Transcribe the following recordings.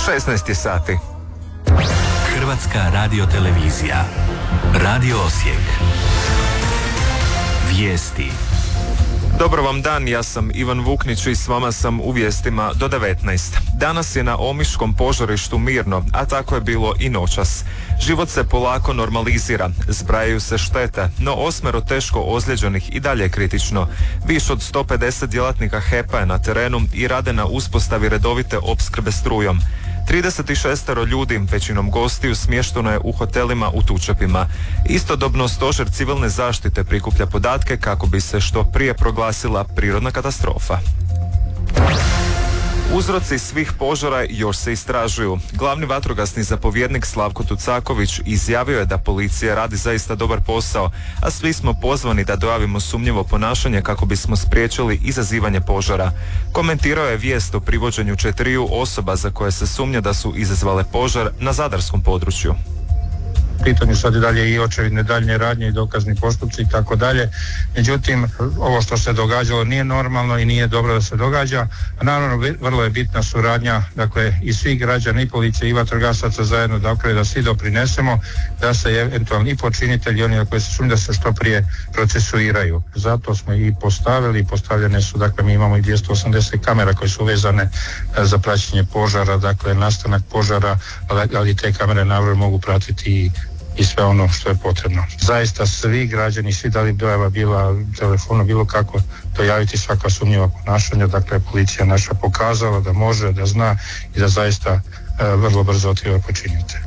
16 je sati. Hrvatska radiotelevizija. Radio Osijek. Vijesti. Dobar vam dan, ja sam Ivan Vuknić i s vama sam u vijestima do 19. Danas je na Omiškom požarištu mirno, a tako je bilo i noćas. Život se polako normalizira, zbrajaju se štete, no 8 teško ozlijeđenih i dalje je kritično. Više od 150 djelatnika HEP-a je na terenu i rade na uspostavi redovite opskrbe strujom. 36 ljudi, većinom gostiju, smješteno je u hotelima u Tučepima. Istodobno stožer civilne zaštite prikuplja podatke kako bi se što prije proglasila prirodna katastrofa. Uzroci svih požara još se istražuju. Glavni vatrogasni zapovjednik Slavko Tucaković izjavio je da policija radi zaista dobar posao, a svi smo pozvani da dojavimo sumnjivo ponašanje kako bismo spriječili izazivanje požara. Komentirao je vijest o privođenju 4 osoba za koje se sumnja da su izazvale požar na zadarskom području. Pitanju sad i dalje i očevidne daljnje radnje i dokazni postupci i tako dalje. Međutim, ovo što se događalo nije normalno i nije dobro da se događa. A naravno, vrlo je bitna suradnja, dakle, i svih građana, i policije, i vatrogasaca zajedno, dakle, da svi doprinesemo, da se eventualni i počinitelji, oni koji se sumnja, da se što prije procesuiraju. Zato smo i postavljene su, dakle, mi imamo i 280 kamera koje su vezane za praćenje požara, dakle, nastanak požara, ali te kamere naravno mogu pratiti i sve ono što je potrebno. Zaista svi građani, svi da li dojava bila telefonom, bilo kako dojaviti svaka sumnjiva ponašanja, dakle policija naša pokazala da može, da zna i da zaista vrlo brzo otkriva počinitelje.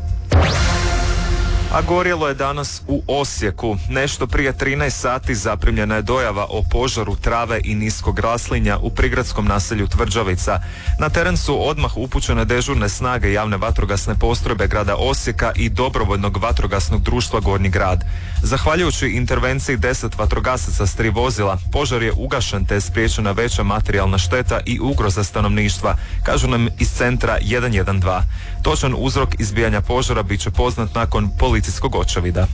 A gorjelo je danas u Osijeku. Nešto prije 13 sati zaprimljena je dojava o požaru trave i niskog raslinja u prigradskom naselju Tvrđavica. Na teren su odmah upućene dežurne snage javne vatrogasne postrojbe grada Osijeka i dobrovoljnog vatrogasnog društva Gornji grad. Zahvaljujući intervenciji 10 vatrogasaca s 3 vozila, požar je ugašen te je spriječena veća materijalna šteta i ugroza stanovništva, kažu nam iz centra 112. Točan uzrok izbijanja požara bit će poznat nakon policijskog očevida.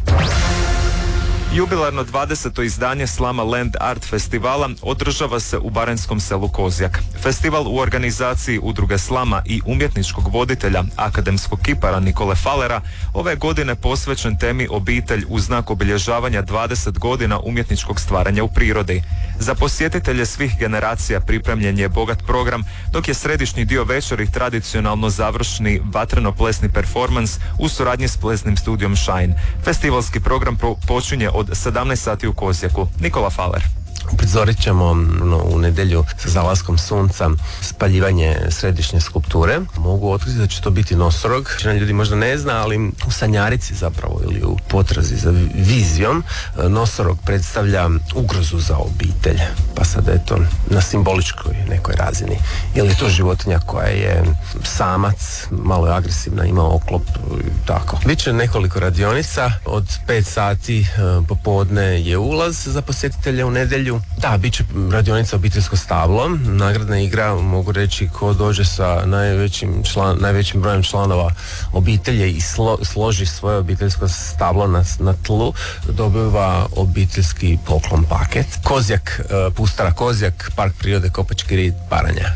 Jubilarno 20. izdanje Slama Land Art festivala održava se u baranjskom selu Kozjak. Festival u organizaciji udruge Slama i umjetničkog voditelja, akademskog kipara Nikole Falera, ove godine posvećen temi obitelj u znak obilježavanja 20 godina umjetničkog stvaranja u prirodi. Za posjetitelje svih generacija pripremljen je bogat program, dok je središnji dio večeri tradicionalno završni vatreno-plesni performans u suradnji s plesnim studijom Shine. Festivalski program počinje od 17 sati u Kozjaku. Nikola Faler. Uprizorit ćemo u nedjelju sa zalaskom sunca spaljivanje središnje skulpture. Mogu otkriti da će to biti nosorog. Većina ljudi možda ne zna, ali u sanjarici zapravo ili u potrazi za vizijom nosorog predstavlja ugrozu za obitelj. Pa sad je to na simboličkoj nekoj razini. Ili je to životinja koja je samac, malo je agresivna, ima oklop i tako. Biće nekoliko radionica. Od 5 sati popodne je ulaz za posjetitelje u nedjelju. Da, bit će radionica obiteljsko stablo. Nagradna igra, mogu reći, ko dođe sa najvećim brojem članova obitelji i složi svoje obiteljsko stablo na tlu, dobiva obiteljski poklon paket. Kozjak, Pustara Kozjak, Park prirode Kopački rit, Baranja.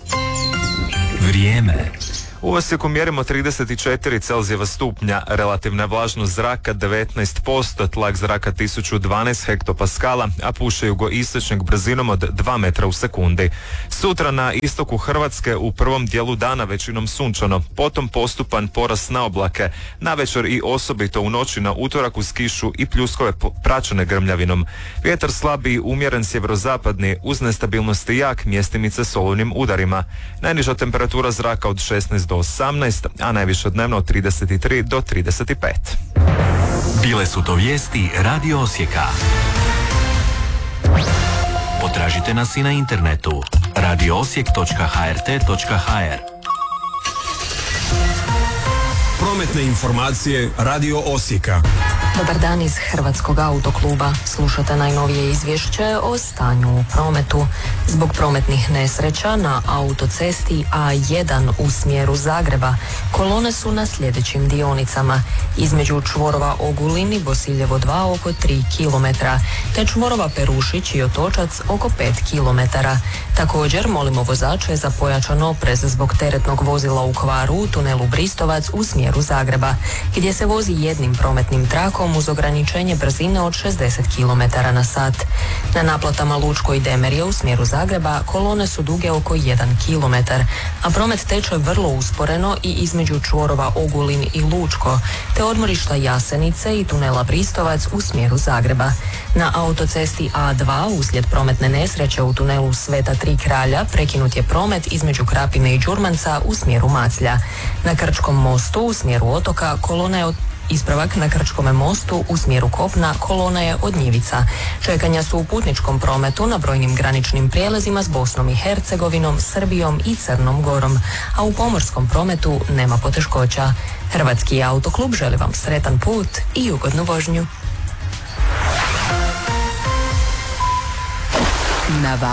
Vrijeme. U Osijeku mjerimo 34 Celzijeva stupnja, relativna vlažnost zraka 19%, tlak zraka 1012 hektopaskala, a puše jugoistočnog brzinom od 2 metra u sekundi. Sutra na istoku Hrvatske u prvom dijelu dana većinom sunčano, potom postupan porast na oblake, navečer i osobito u noći na utorak uz kišu i pljuskove praćene grmljavinom. Vjetar slab i umjeren sjeverozapadni uz nestabilnosti jak, mjestimice s olujnim udarima. Najniža temperatura zraka od 16 do 18, a najviše dnevno od 33 do 35. Bile su to vijesti Radio Osijeka. Potražite nas i na internetu radioosijek.hrt.hr. Prometne informacije Radio Osijeka. Dobar dan iz Hrvatskog autokluba. Slušate najnovije izvješće o stanju u prometu. Zbog prometnih nesreća na autocesti A1 u smjeru Zagreba kolone su na sljedećim dionicama. Između čvorova Ogulin i Bosiljevo 2 oko 3 km, te čvorova Perušić i Otočac oko 5 km. Također molimo vozače za pojačan oprez zbog teretnog vozila u kvaru u tunelu Bristovac u smjeru Zagreba, gdje se vozi jednim prometnim trakom uz ograničenje brzine od 60 km na sat. Na naplatama Lučko i Demerje u smjeru Zagreba kolone su duge oko 1 km, a promet teče vrlo usporeno i između čvorova Ogulin i Lučko, te odmorišta Jasenice i tunela Bristovac u smjeru Zagreba. Na autocesti A2 uslijed prometne nesreće u tunelu Sveta Tri Kralja prekinut je promet između Krapine i Đurmanca u smjeru Maclja. Na Krčkom mostu u smjeru Otoka kolona je Ispravak, na Krčkome mostu u smjeru kopna kolona je od Njivica. Čekanja su u putničkom prometu na brojnim graničnim prijelazima s Bosnom i Hercegovinom, Srbijom i Crnom Gorom, a u pomorskom prometu nema poteškoća. Hrvatski autoklub želi vam sretan put i ugodnu vožnju. Na